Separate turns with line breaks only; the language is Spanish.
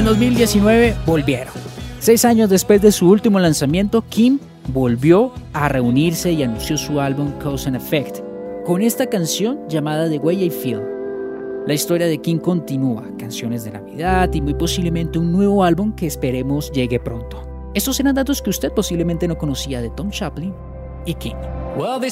en 2019 volvieron. 6 años después de su último lanzamiento, Kim volvió a reunirse y anunció su álbum Cause and Effect, con esta canción llamada The Way I Feel. La historia de Kim continúa, canciones de Navidad y muy posiblemente un nuevo álbum que esperemos llegue pronto. Estos eran datos que usted posiblemente no conocía de Tom Chaplin y Kim.